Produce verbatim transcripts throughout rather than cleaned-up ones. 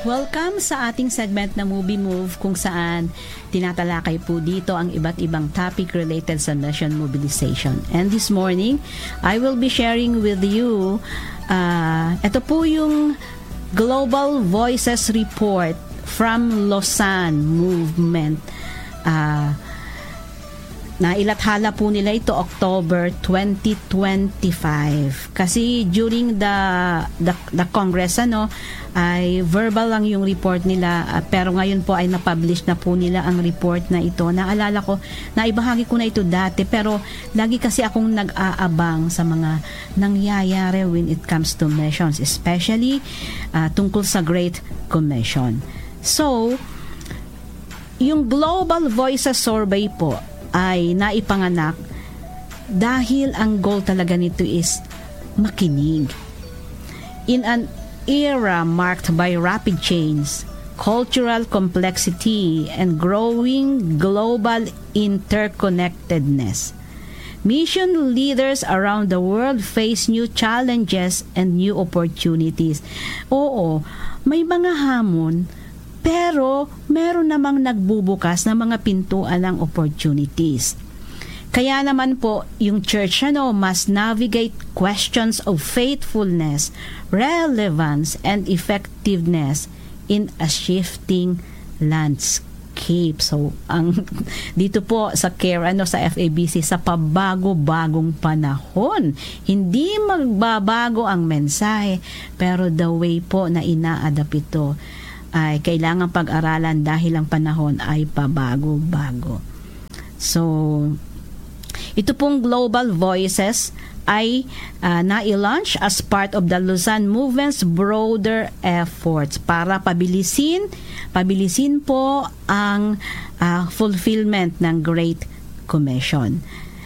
Welcome sa ating segment na Movie Move kung saan tinatalakay po dito ang iba't ibang topic related sa mission mobilization. And this morning, I will be sharing with you uh, ito po yung Global Voices Report from Lausanne Movement. Uh, Nailathala po nila ito October twenty twenty-five. Kasi during the the, the Congress ano ay verbal lang yung report nila, uh, pero ngayon po ay na-publish na po nila ang report na ito. Naalala ko, naibahagi ko na ito dati, pero lagi kasi akong nag-aabang sa mga nangyayari when it comes to missions, especially uh, tungkol sa Great Commission. So, yung Global Voices Survey po ay naipanganak dahil ang goal talaga nito is makinig. In an era marked by rapid change, cultural complexity, and growing global interconnectedness, mission leaders around the world face new challenges and new opportunities. Oo, may mga hamon, pero meron namang nagbubukas ng mga pintuan ng opportunities. Kaya naman po, yung church ano, must navigate questions of faithfulness, relevance, and effectiveness in a shifting landscape. So, ang dito po sa CARE, ano, sa F A B C, sa pabago-bagong panahon. Hindi magbabago ang mensahe, pero the way po na ina-adapt ito ay kailangan pag-aralan dahil ang panahon ay pabago-bago. So, ito pong Global Voices ay uh, na-launch as part of the Lausanne Movement's broader efforts para pabilisin, pabilisin po ang uh, fulfillment ng Great Commission.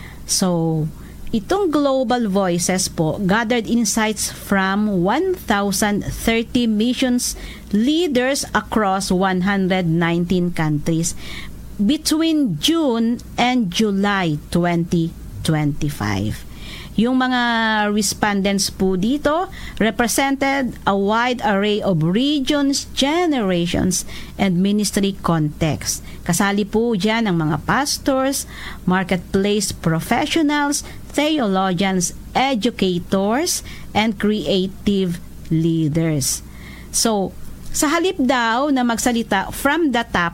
So, itong Global Voices po gathered insights from one thousand thirty missions leaders across one hundred nineteen countries between June and July twenty twenty-five. Yung mga respondents po dito represented a wide array of regions, generations, and ministry contexts. Kasali po dyan ang mga pastors, marketplace professionals, theologians, educators, and creative leaders. So, sa halip daw na magsalita from the top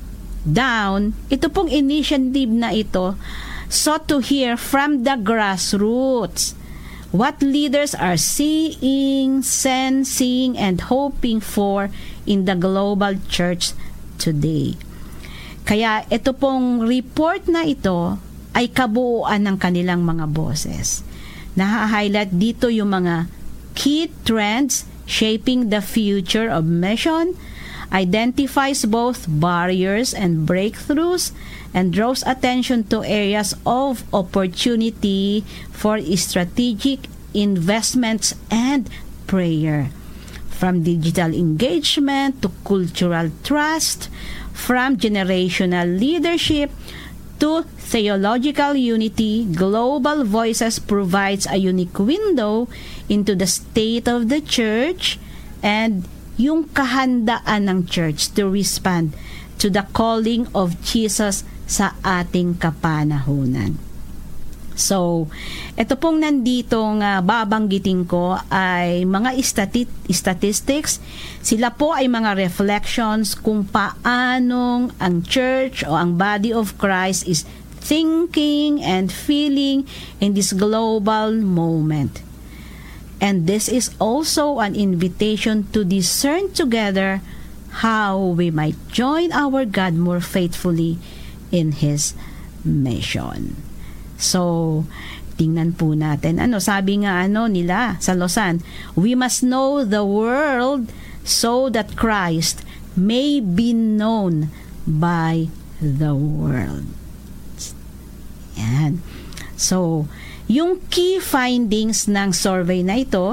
down, ito pong initiative na ito sought to hear from the grassroots what leaders are seeing, sensing, and hoping for in the global church today. Kaya ito pong report na ito ay kabuuan ng kanilang mga boses. Naha-highlight dito yung mga key trends shaping the future of mission, identifies both barriers and breakthroughs, and draws attention to areas of opportunity for strategic investments and prayer. From digital engagement to cultural trust, from generational leadership to theological unity, Global Voices provides a unique window into the state of the church and yung kahandaan ng church to respond to the calling of Jesus sa ating kapanahunan. So, ito pong nanditong uh, babanggitin ko ay mga stati- statistics. Sila po ay mga reflections kung paanong ang church o ang body of Christ is thinking and feeling in this global moment. And this is also an invitation to discern together how we might join our God more faithfully in His mission. So, tingnan po natin. Ano, sabi nga ano nila sa Lausanne, we must know the world so that Christ may be known by the world. Yan. So, yung key findings ng survey na ito,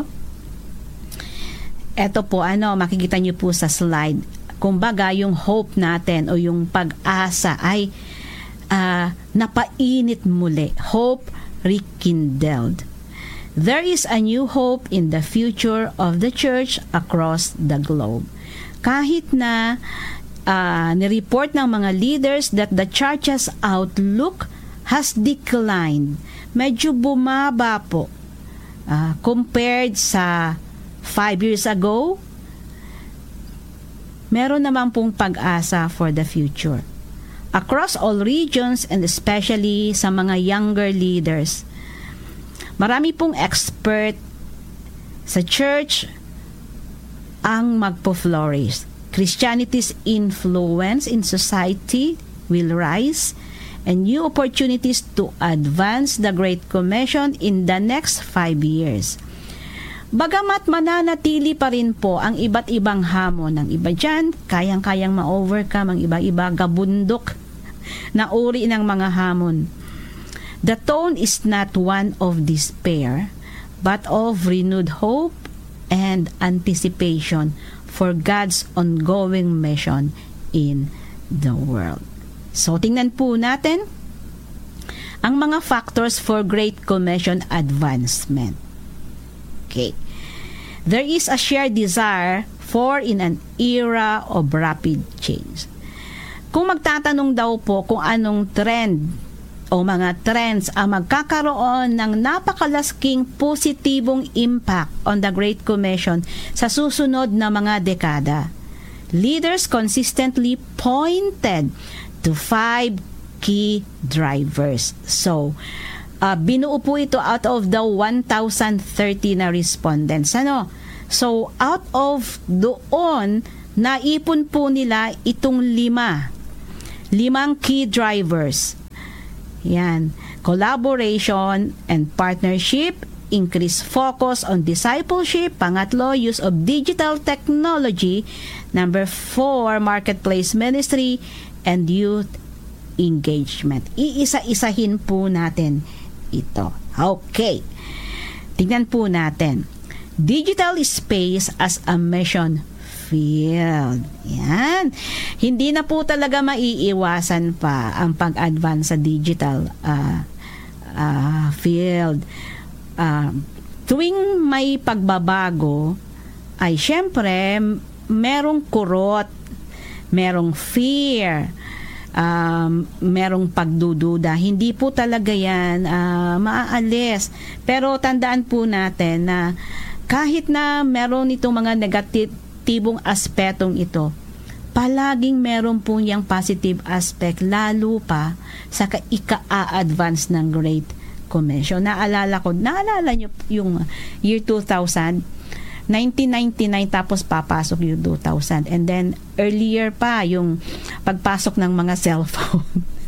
eto po, ano, makikita nyo po sa slide. Kumbaga, yung hope natin o yung pag-asa ay uh, napainit muli. Hope rekindled. there is a new hope in the future of the church across the globe. Kahit na uh, nireport ng mga leaders that the church's outlook has declined, medyo bumaba po uh, compared sa five years ago, meron naman pong pag-asa for the future. Across all regions and especially sa mga younger leaders, marami pong expert sa church ang magpo-flourish. Christianity's influence in society will rise and new opportunities to advance the Great Commission in the next five years. Bagamat mananatili pa rin po ang iba't ibang hamon ng iba dyan, kayang-kayang ma-overcome ang iba-iba gabundok na uri ng mga hamon. The tone is not one of despair, but of renewed hope and anticipation for God's ongoing mission in the world. So, tingnan po natin ang mga factors for Great Commission advancement. Okay. There is a shared desire for in an era of rapid change. Kung magtatanong daw po kung anong trend o mga trends ang magkakaroon ng napakalasking positibong impact on the Great Commission sa susunod na mga dekada, leaders consistently pointed to five key drivers. So, uh, binuo po ito out of the one thousand thirty na respondents. Ano? So, out of doon, naipon po nila itong lima. Limang key drivers. Yan. Collaboration and partnership, increased focus on discipleship. Pangatlo, use of digital technology. Number four, marketplace ministry and youth engagement. Iisa-isahin po natin ito. Okay. Tingnan po natin. Digital space as a mission field. Yan. Hindi na po talaga maiiwasan pa ang pag-advance sa digital uh, uh, field. Uh, tuwing may pagbabago, ay syempre, merong kurot, merong fear, um, merong pagdududa. Hindi po talaga yan uh, maaalis. Pero tandaan po natin na kahit na meron itong mga negative tibong aspetong ito, palaging meron po niyang positive aspect, lalo pa sa ika-a-advance ng Great Commission. Naalala ko, naalala niyo yung year two thousand, nineteen ninety-nine, tapos papasok yung two thousand, and then earlier pa yung pagpasok ng mga cellphone.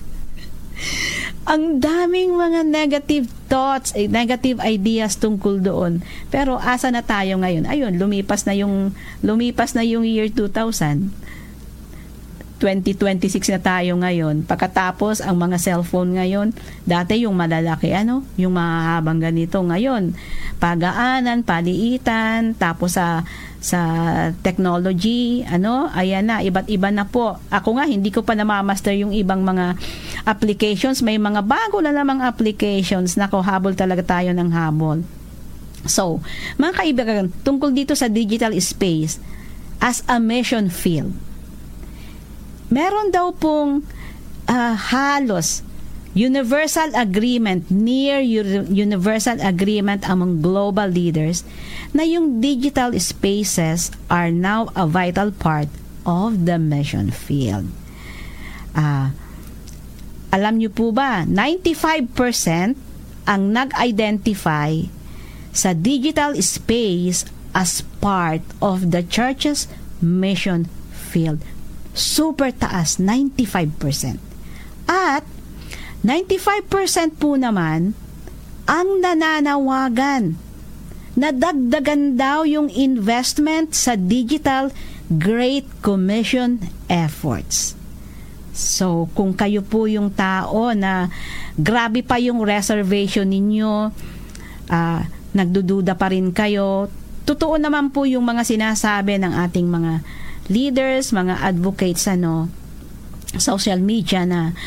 Ang daming mga negative thoughts, eh, negative ideas tungkol doon. Pero asa na tayo ngayon? Ayun, lumipas na yung lumipas na yung year two thousand. twenty twenty-six na tayo ngayon. Pagkatapos ang mga cellphone ngayon, dati yung malalaki, ano, yung mahahabang ganito, ngayon pagaanan, paliitan, tapos sa sa technology, ano, ayan na, iba't iba na po. Ako nga, hindi ko pa namamaster yung ibang mga applications. May mga bago na namang applications. Nako, habol talaga tayo ng habol. So, mga kaibigan, tungkol dito sa digital space as a mission field, meron daw pong uh, halos universal agreement, near universal agreement among global leaders na yung digital spaces are now a vital part of the mission field. Uh, alam niyo po ba, ninety-five percent ang nag-identify sa digital space as part of the church's mission field. Super taas, ninety-five percent. At ninety-five percent po naman ang nananawagan na dagdagan daw yung investment sa digital Great Commission efforts. So, kung kayo po yung tao na grabe pa yung reservation ninyo, uh, nagdududa pa rin kayo, totoo naman po yung mga sinasabi ng ating mga leaders, mga advocates, ano, social media na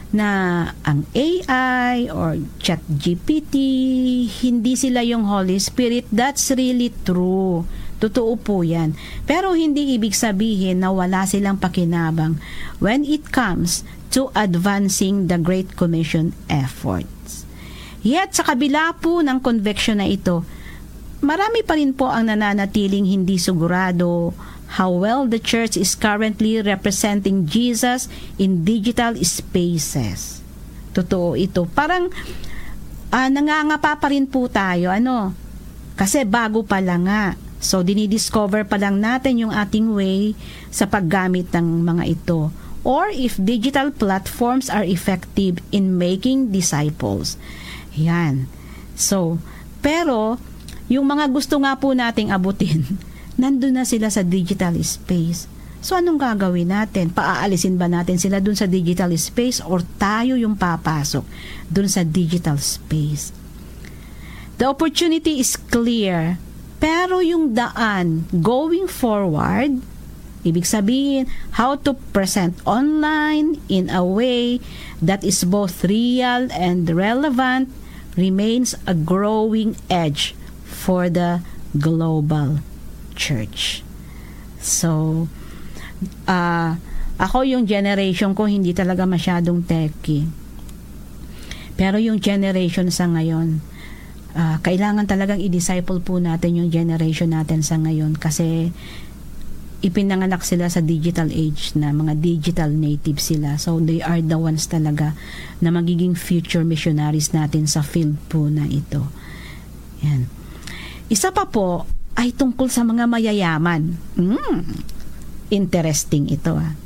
na ang A I or ChatGPT, hindi sila yung Holy Spirit. That's really true. Totoo po yan. Pero hindi ibig sabihin na wala silang pakinabang when it comes to advancing the Great Commission efforts. Yet, sa kabila po ng conviction na ito, marami pa rin po ang nananatiling hindi sigurado how well the church is currently representing Jesus in digital spaces. Totoo ito. Parang uh, nangangapa pa rin po tayo. Ano? Kasi bago pa lang nga. So, dinidiscover pa lang natin yung ating way sa paggamit ng mga ito. Or if digital platforms are effective in making disciples. Yan. So, pero, yung mga gusto nga po nating abutin, nandun na sila sa digital space. So, anong gagawin natin? Paaalisin ba natin sila dun sa digital space or tayo yung papasok dun sa digital space? The opportunity is clear, pero yung daan going forward, ibig sabihin, how to present online in a way that is both real and relevant remains a growing edge for the global church. So, uh, ako yung generation ko hindi talaga masyadong techy. Pero yung generation sa ngayon, uh, kailangan talagang i-disciple po natin yung generation natin sa ngayon kasi ipinanganak sila sa digital age na mga digital native sila. So, they are the ones talaga na magiging future missionaries natin sa field po na ito. Yan. Isa pa po, ay tungkol sa mga mayayaman. Mm, interesting ito. Ah.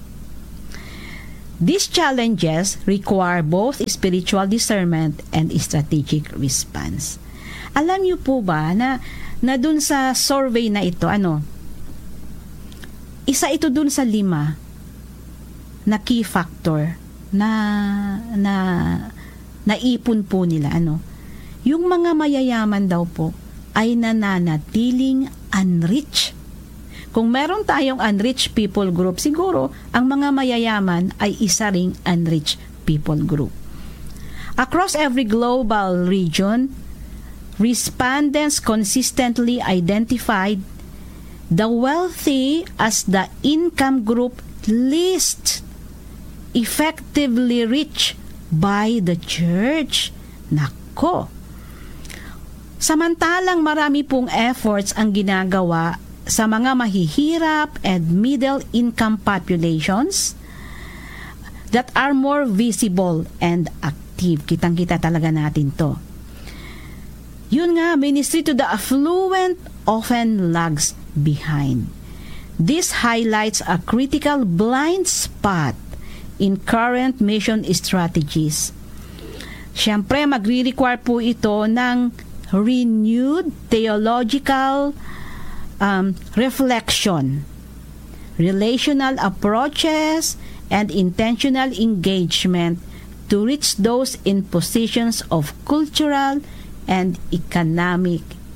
These challenges require both spiritual discernment and strategic response. Alam niyo po ba na, na dun sa survey na ito, ano, isa ito dun sa lima na key factor na na naipon po nila, ano, yung mga mayayaman daw po ay nananatiling unreached. Kung meron tayong unreached people group, siguro ang mga mayayaman ay isa ring unreached people group. Across every global region, respondents consistently identified the wealthy as the income group least effectively reached by the church. Nako! Samantalang marami pong efforts ang ginagawa sa mga mahihirap and middle-income populations that are more visible and active. Kitang-kita talaga natin to. Yun nga, ministry to the affluent often lags behind. This highlights a critical blind spot in current mission strategies. Siyempre, magre-require po ito ng renewed theological um, reflection, relational approaches, and intentional engagement to reach those in positions of cultural and economic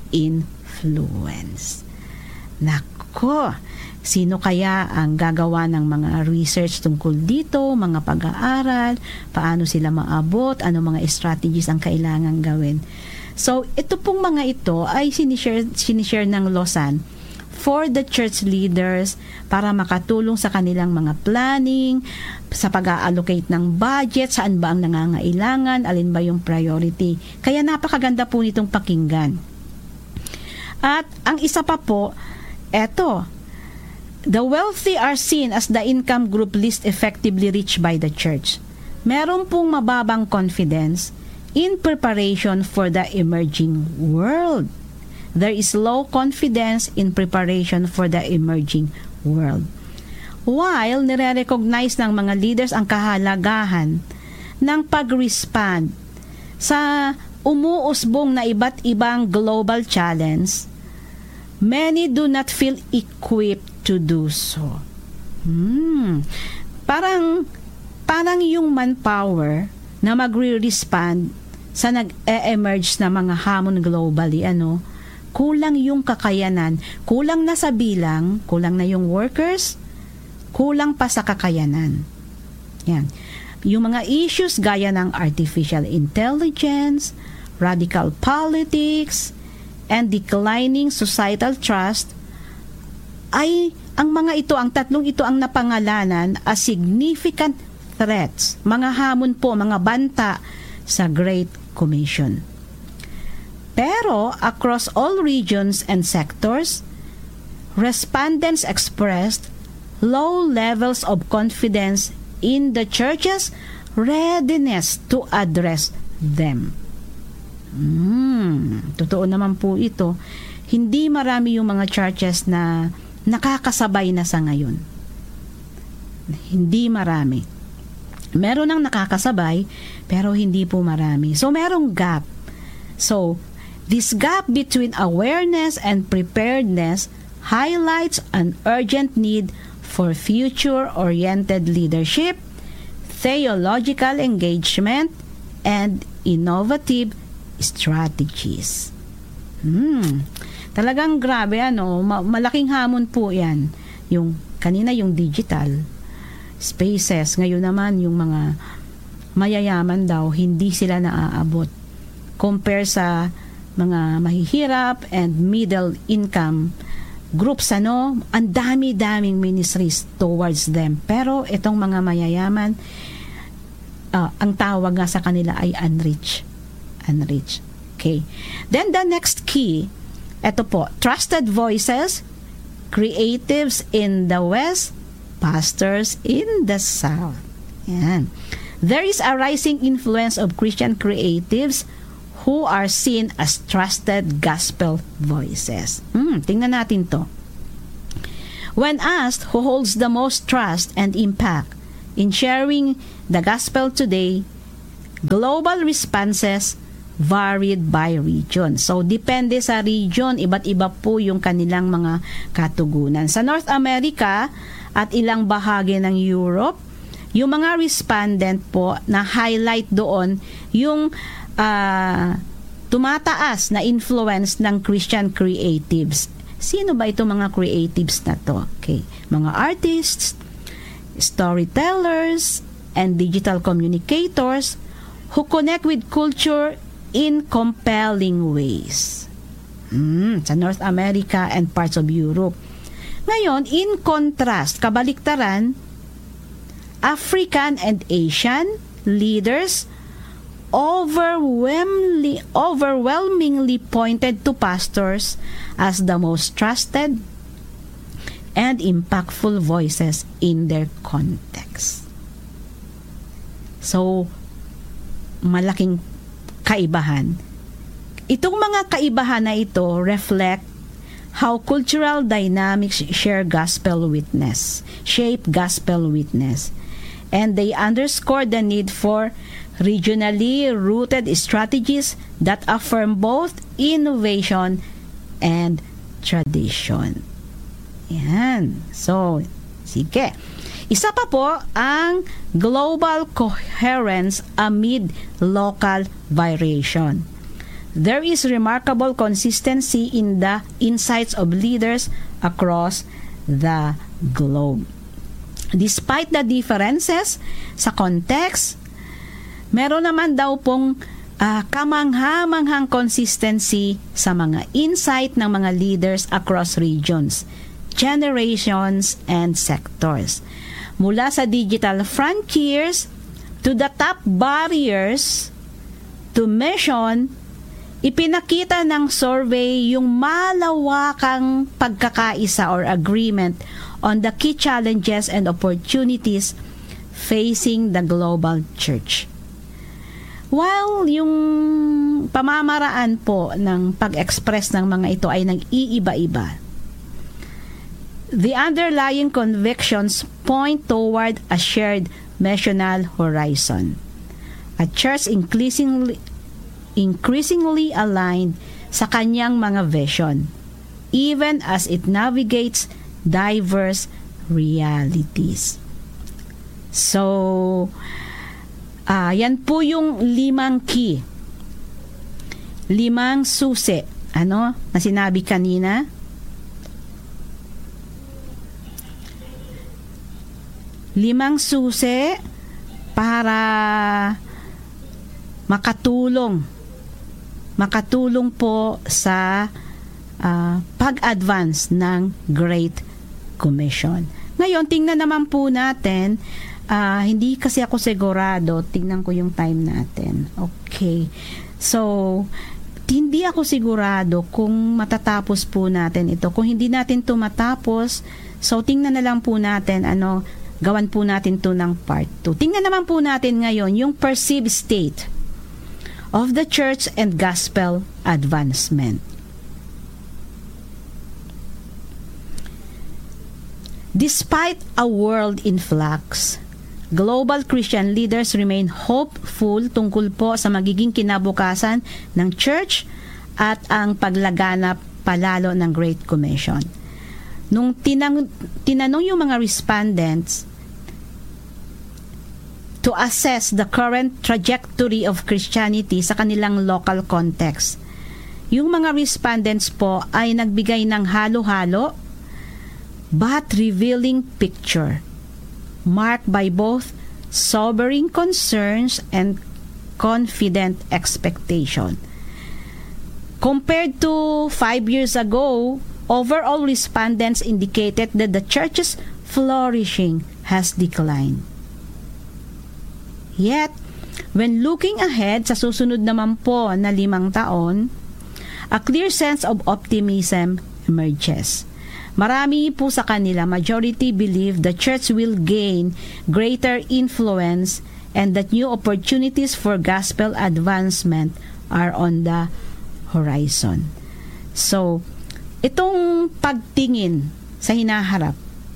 influence. Nako! Sino kaya ang gagawa ng mga research tungkol dito, mga pag-aaral, paano sila maabot, ano mga strategies ang kailangan gawin? So, ito pong mga ito ay sinishare, sinishare ng Lausanne for the church leaders para makatulong sa kanilang mga planning, sa pag-allocate ng budget, saan ba ang nangangailangan, alin ba yung priority. Kaya napakaganda po nitong pakinggan. At ang isa pa po, eto, the wealthy are seen as the income group least effectively reached by the church. Meron pong mababang confidence in preparation for the emerging world. There is low confidence in preparation for the emerging world. While nire-recognize ng mga leaders ang kahalagahan ng pag-respond sa umuusbong na iba't ibang global challenge, many do not feel equipped to do so. Hmm. Parang, parang yung manpower na magre-respond sa nag-e-emerge na mga hamon globally, ano, kulang yung kakayanan, kulang na sa bilang, kulang na yung workers, kulang pa sa kakayanan. Yan. Yung mga issues gaya ng artificial intelligence, radical politics, and declining societal trust ay ang mga ito, ang tatlong ito ang napangalanan as significant threats, mga hamon po, mga banta sa Great Commission. Pero across all regions and sectors, respondents expressed low levels of confidence in the church's readiness to address them. Hmm, totoo naman po ito. Hindi marami yung mga churches na nakakasabay na sa ngayon. Hindi marami. Meron ang nakakasabay, pero hindi po marami. So, merong gap. So, this gap between awareness and preparedness highlights an urgent need for future-oriented leadership, theological engagement, and innovative strategies. Hmm. Talagang grabe, ano, ma- malaking hamon po yan. Yung, kanina yung digital spaces, ngayon naman yung mga mayayaman daw, hindi sila naaabot. Compare sa mga mahihirap and middle income groups, ano, ang dami-daming ministries towards them. Pero itong mga mayayaman, uh, ang tawag nga sa kanila ay unreached. Unreached. Okay. Then the next key, ito po, trusted voices, creatives in the West, pastors in the South. Yan. There is a rising influence of Christian creatives who are seen as trusted gospel voices. Hmm, tingnan natin to. When asked who holds the most trust and impact in sharing the gospel today, global responses varied by region. So, depende sa region, iba't iba po yung kanilang mga katugunan. Sa North America at ilang bahagi ng Europe, yung mga respondent po na highlight doon yung uh, tumataas na influence ng Christian creatives. Sino ba itong mga creatives na to? Okay. Mga artists, storytellers, and digital communicators who connect with culture in compelling ways. Mm, sa North America and parts of Europe. Ngayon, in contrast, kabaliktaran, African and Asian leaders overwhelmingly, overwhelmingly pointed to pastors as the most trusted and impactful voices in their context. So, malaking kaibahan. Itong mga kaibahan na ito reflect how cultural dynamics share gospel witness, shape gospel witness, and they underscore the need for regionally rooted strategies that affirm both innovation and tradition. Yan. So, sige. Isa pa po ang global coherence amid local variation. There is remarkable consistency in the insights of leaders across the globe. Despite the differences sa context, meron naman daw pong uh, kamangha-manghang consistency sa mga insight ng mga leaders across regions, generations, and sectors. Mula sa digital frontiers to the top barriers to mission, ipinakita ng survey yung malawakang pagkakaisa or agreement on the key challenges and opportunities facing the global church. While yung pamamaraan po ng pag-express ng mga ito ay nag-iiba-iba, the underlying convictions point toward a shared missional horizon. A church increasingly, increasingly aligned sa kanyang mga vision, even as it navigates diverse realities. So, uh, yan po yung limang key. Limang susi, ano, na sinabi kanina. Limang susi para makatulong makatulong po sa uh, pag-advance ng Great Commission. Ngayon, tingnan naman po natin, uh, hindi kasi ako sigurado, tingnan ko yung time natin. Okay. So, hindi ako sigurado kung matatapos po natin ito. Kung hindi natin ito matapos, so tingnan na lang po natin, ano, gawan po natin to ng part two. Tingnan naman po natin ngayon yung perceived state of the church and gospel advancement. Despite a world in flux, global Christian leaders remain hopeful tungkol po sa magiging kinabukasan ng church at ang paglaganap palalo ng Great Commission. Nung tinang, tinanong yung mga respondents to assess the current trajectory of Christianity sa kanilang local context, yung mga respondents po ay nagbigay ng halo-halo but revealing picture marked by both sobering concerns and confident expectation. Compared to five years ago, overall respondents indicated that the church's flourishing has declined. Yet, when looking ahead sa susunod naman po na limang taon, a clear sense of optimism emerges. Marami po sa kanila, majority believe the church will gain greater influence and that new opportunities for gospel advancement are on the horizon. So, itong pagtingin sa hinaharap,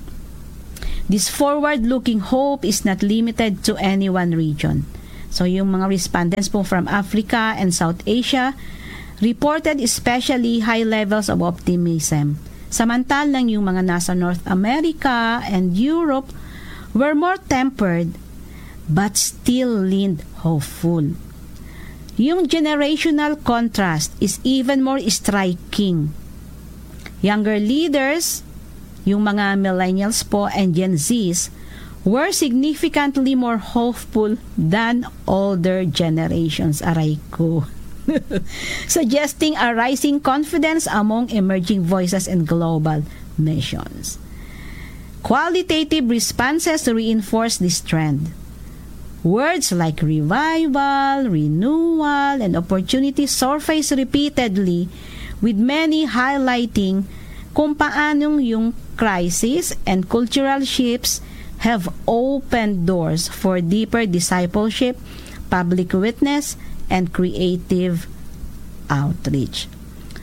this forward-looking hope is not limited to any one region. So, yung mga respondents po from Africa and South Asia reported especially high levels of optimism. Samantalang yung mga nasa North America and Europe were more tempered but still leaned hopeful. Yung generational contrast is even more striking. Younger leaders, yung mga millennials po and Gen Zs, were significantly more hopeful than older generations. Aray ko. Suggesting a rising confidence among emerging voices and global missions. Qualitative responses reinforce this trend. Words like revival, renewal, and opportunity surface repeatedly, with many highlighting kung paanong yung crisis and cultural shifts have opened doors for deeper discipleship, public witness, and creative outreach.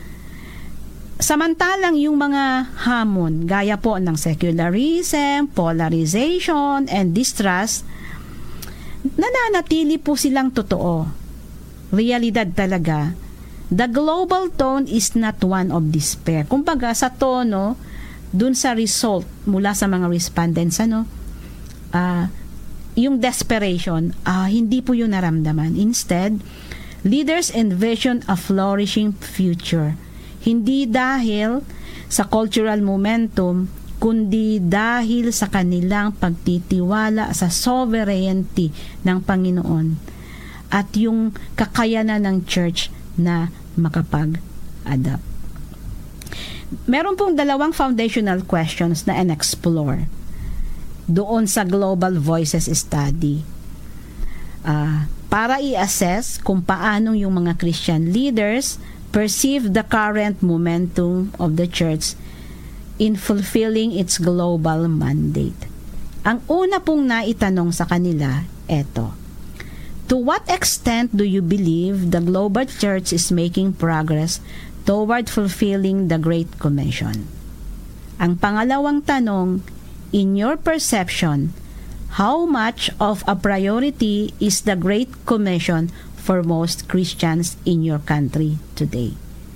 Samantalang yung mga hamon, gaya po ng secularism, polarization, and distrust, nananatili po silang totoo. Realidad talaga. The global tone is not one of despair. Kumbaga, sa tono, dun sa result mula sa mga respondents, ano, ah, uh, yung desperation, uh, hindi po yun naramdaman. Instead, leaders envision a flourishing future. Hindi dahil sa cultural momentum, kundi dahil sa kanilang pagtitiwala sa sovereignty ng Panginoon at yung kakayanan ng church na makapag-adapt. Meron pong dalawang foundational questions na in-explore doon sa Global Voices Study. Uh, para i-assess kung paano yung mga Christian leaders perceive the current momentum of the church in fulfilling its global mandate. Ang una pong naitanong sa kanila, eto: to what extent do you believe the global church is making progress toward fulfilling the Great Commission? Ang pangalawang tanong, in your perception, how much of a priority is the Great Commission for most Christians in your country today?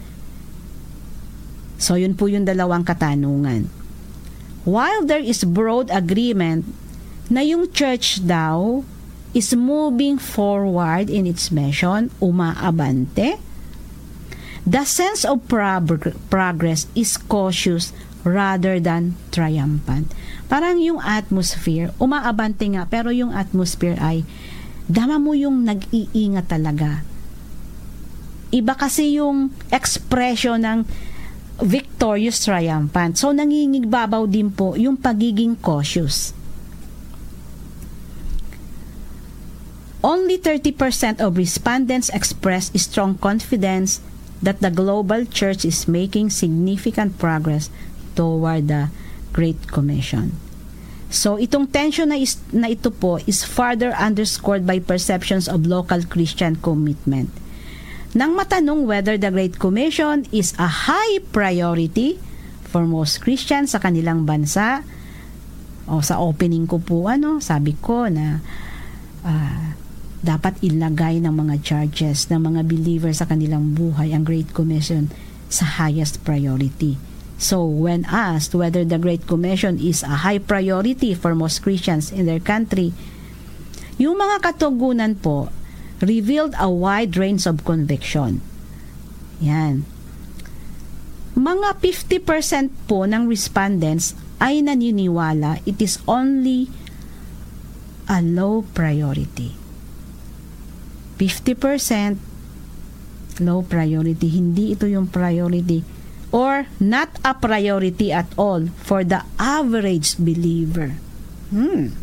So, yun po yung dalawang katanungan. While there is broad agreement na yung church daw is moving forward in its mission, umaabante, the sense of prog- progress is cautious rather than triumphant. Parang yung atmosphere, umaabante nga, pero yung atmosphere ay, dama mo yung nag-iingat talaga. Iba kasi yung expression ng victorious triumphant. So, nangingigbabaw din po yung pagiging cautious. Only thirty percent of respondents expressed strong confidence that the global church is making significant progress toward the Great Commission. So, itong tension na, is, na ito po is further underscored by perceptions of local Christian commitment. Nang matanong whether the Great Commission is a high priority for most Christians sa kanilang bansa, o sa opening ko po, ano, sabi ko na uh, dapat ilagay ng mga churches, ng mga believers sa kanilang buhay ang Great Commission sa highest priority. So, when asked whether the Great Commission is a high priority for most Christians in their country, yung mga katugunan po revealed a wide range of conviction. Yan. Mga fifty percent po ng respondents ay naniniwala it is only a low priority. fifty percent low priority. Hindi ito yung priority or not a priority at all for the average believer. Hmm.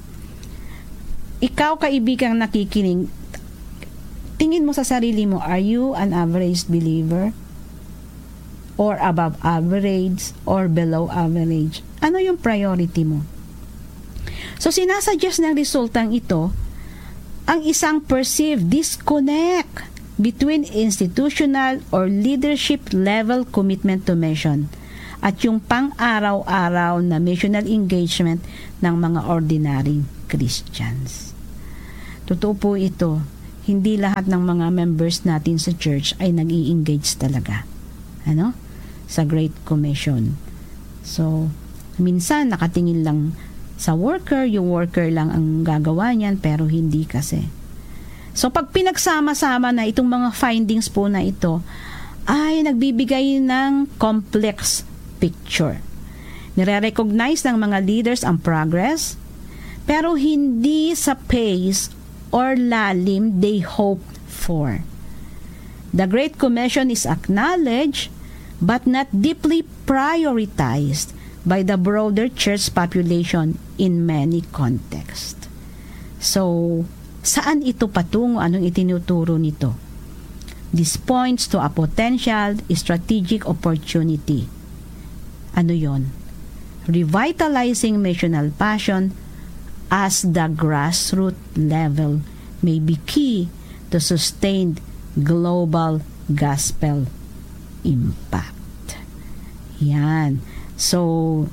Ikaw, kaibigang nakikinig, tingin mo sa sarili mo, are you an average believer? Or above average? Or below average? Ano yung priority mo? So, sinasuggest ng resultang ito ang isang perceived disconnect between institutional or leadership level commitment to mission at yung pang-araw-araw na missional engagement ng mga ordinary Christians. Totoo po ito. Hindi lahat ng mga members natin sa church ay nag-i-engage talaga. Ano? Sa Great Commission. So, minsan nakatingin lang sa worker, yung worker lang ang gagawa niyan, pero hindi kasi. So, pag pinagsama-sama na itong mga findings po na ito, ay nagbibigay ng complex picture. Nire-recognize ng mga leaders ang progress, pero hindi sa pace or lalim they hope for. The Great Commission is acknowledged but not deeply prioritized by the broader church population in many contexts. So, saan ito patungo? Anong itinuturo nito? This points to a potential strategic opportunity. Ano yon? Revitalizing missional passion as the grassroots level may be key to sustained global gospel impact. Yan. So,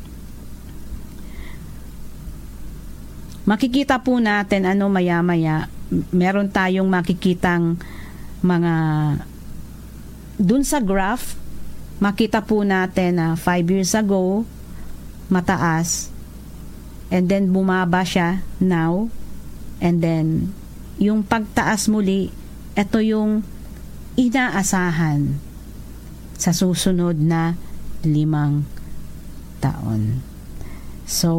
makikita po natin ano maya-maya, meron tayong makikitang mga dun sa graph, makita po natin na five years ago mataas, and then bumaba siya now, and then yung pagtaas muli, ito yung inaasahan sa susunod na limang taon. So,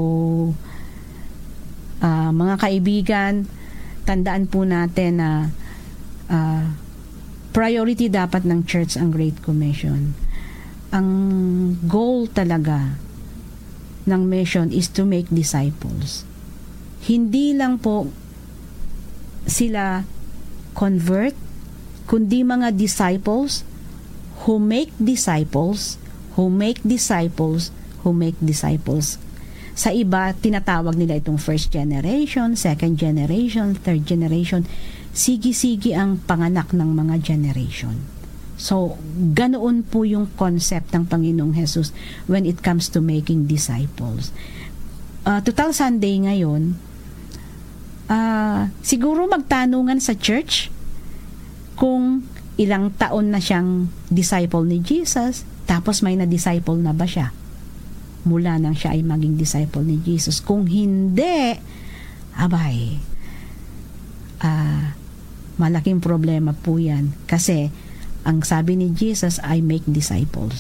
Uh, mga kaibigan, tandaan po natin na uh, priority dapat ng church ang Great Commission. Ang goal talaga ng mission is to make disciples. Hindi lang po sila convert, kundi mga disciples who make disciples, who make disciples, who make disciples. Sa iba, tinatawag nila itong first generation, second generation, third generation. Sige-sige ang panganak ng mga generation. So, ganoon po yung concept ng Panginoong Jesus when it comes to making disciples. Uh, total Sunday ngayon, uh, siguro magtanungan sa church kung ilang taon na siyang disciple ni Jesus, tapos may na-disciple na ba siya mula nang siya ay maging disciple ni Jesus. Kung hindi, abay, uh, malaking problema po yan. Kasi, ang sabi ni Jesus ay make disciples.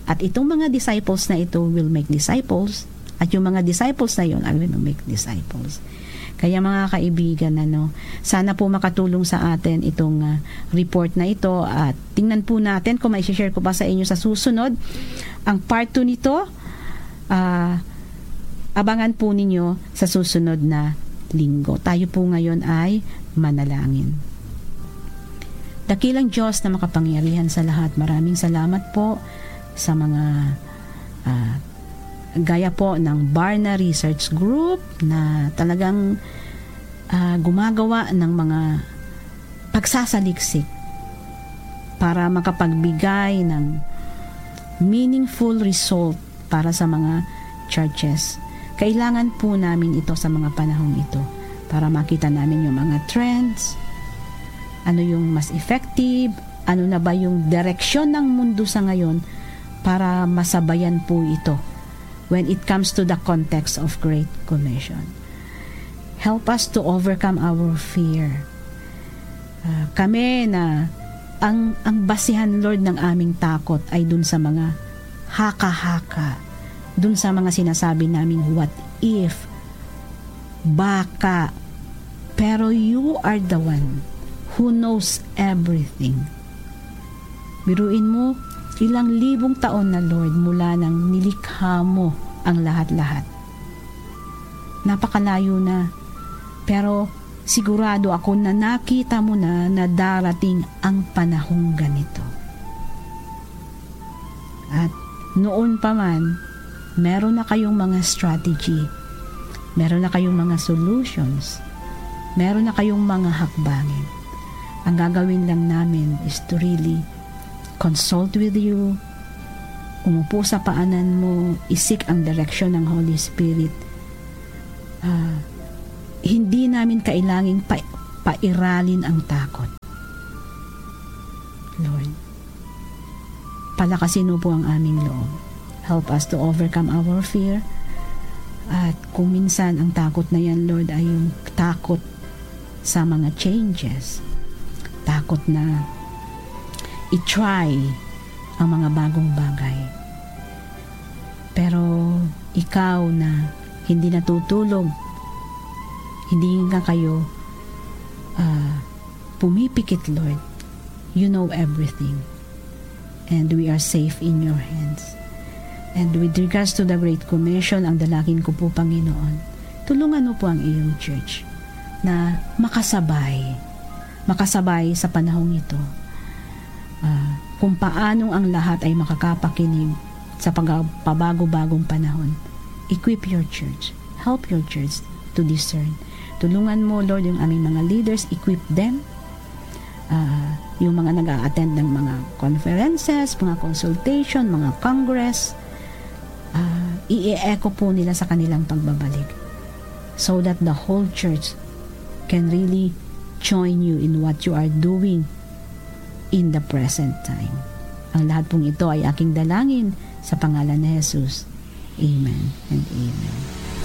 At itong mga disciples na ito will make disciples. At yung mga disciples na yun, I will make disciples. Kaya mga kaibigan, ano, sana po makatulong sa atin itong uh, report na ito. At tingnan po natin kung may share ko pa sa inyo sa susunod. Ang part two nito, uh, abangan po ninyo sa susunod na linggo. Tayo po ngayon ay manalangin. Dakilang Diyos na makapangyarihan sa lahat, maraming salamat po sa mga uh, gaya po ng Barna Research Group na talagang uh, gumagawa ng mga pagsasaliksik para makapagbigay ng meaningful result para sa mga churches. Kailangan po namin ito sa mga panahong ito para makita namin yung mga trends, ano yung mas effective, ano na ba yung direksyon ng mundo sa ngayon para masabayan po ito when it comes to the context of Great Commission. Help us to overcome our fear. Uh, kami na ang, ang basihan, Lord, ng aming takot ay dun sa mga haka-haka, dun sa mga sinasabi namin, what if, baka, pero you are the one who knows everything. Biruin mo, ilang libong taon na, Lord, mula nang nilikha mo ang lahat-lahat. Napakalayo na, pero sigurado ako na nakita mo na na darating ang panahong ganito. At noon pa man, meron na kayong mga strategy, meron na kayong mga solutions, meron na kayong mga hakbangin. Ang gagawin lang namin is to really consult with you, umupo sa paanan mo, isik ang direksyon ng Holy Spirit. Uh, hindi namin kailangin pa, pairalin ang takot. Lord, palakasin mo po ang aming loob. Help us to overcome our fear. At kung minsan ang takot na yan, Lord, ay yung takot sa mga changes. Takot na i-try ang mga bagong bagay. Pero ikaw na hindi natutulog, hindi nga kayo uh, pumipikit, Lord. You know everything. And we are safe in your hands. And with regards to the Great Commission, ang dalangin ko po, Panginoon, tulungan mo po ang iyong church na makasabay, makasabay sa panahong ito. Uh, kung paanong ang lahat ay makakapakinig sa pagpabago-bagong panahon. Equip your church. Help your church to discern. Tulungan mo, Lord, yung aming mga leaders, equip them. Uh, yung mga nag-a-attend ng mga conferences, mga consultation, mga congress, uh, i-echo po nila sa kanilang pagbabalik so that the whole church can really join you in what you are doing in the present time. Ang lahat pong ito ay aking dalangin sa pangalan ni Jesus. Amen and amen.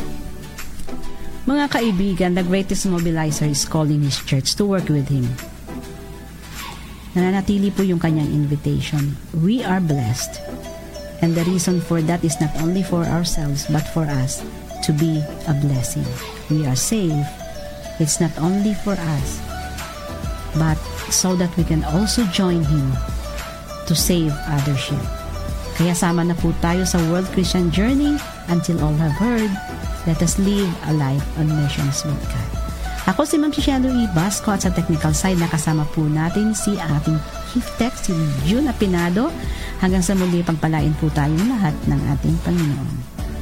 Mga kaibigan, the greatest mobilizer is calling His church to work with Him. Nananatili po yung kanyang invitation. We are blessed. And the reason for that is not only for ourselves, but for us to be a blessing. We are saved. It's not only for us, but so that we can also join Him to save other sheep. Kaya sama na po tayo sa World Christian Journey until all have heard. Let us live a life on missions with God. Ako si Ma'am Shishelo E. Basco at sa technical side nakasama po natin si ating Chief Tech, si June Apinado. Hanggang sa muli, pagpalain po tayong lahat ng ating Panginoon.